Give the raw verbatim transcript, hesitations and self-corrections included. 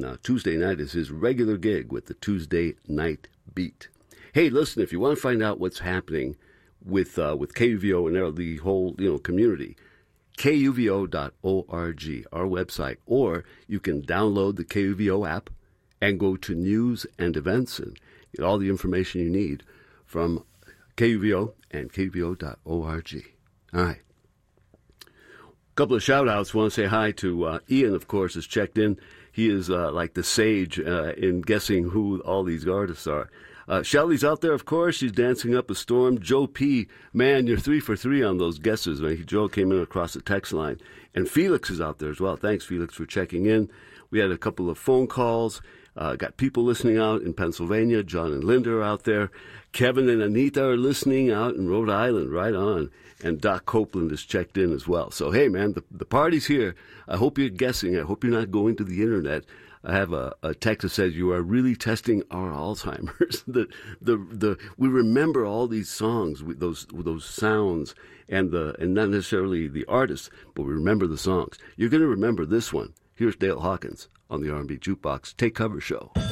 uh, Tuesday night is his regular gig with the Tuesday Night Beat. Hey, listen, if you want to find out what's happening with uh, with K U V O and the whole you know community, K U V O dot org, our website, or you can download the K U V O app and go to news and events and get all the information you need from K U V O and K U V O dot org. All right. Couple of shout-outs. Want to say hi to uh, Ian, of course, has checked in. He is uh, like the sage uh, in guessing who all these artists are. Uh, Shelly's out there, of course. She's dancing up a storm. Joe P., man, you're three for three on those guesses. Man. Joe came in across the text line. And Felix is out there as well. Thanks, Felix, for checking in. We had a couple of phone calls. Uh, got people listening out in Pennsylvania. John and Linda are out there. Kevin and Anita are listening out in Rhode Island. Right on. And Doc Copeland is checked in as well. So, hey, man, the, the party's here. I hope you're guessing. I hope you're not going to the Internet. I have a, a text that says you are really testing our Alzheimer's. the, the, the, we remember all these songs, with those, with those sounds, and the, and not necessarily the artists, but we remember the songs. You're going to remember this one. Here's Dale Hawkins on the R and B Jukebox Take Cover Show.